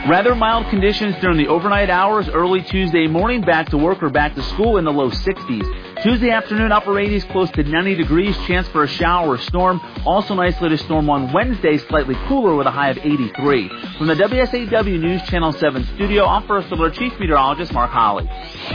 Rather mild conditions during the overnight hours, early Tuesday morning, back to work or back to school in the low 60s. Tuesday afternoon, upper 80s, close to 90 degrees, chance for a shower or storm. Also an isolated storm on Wednesday, slightly cooler with a high of 83. From the WSAW News Channel 7 studio, I'm First Alert Chief Meteorologist Mark Holly.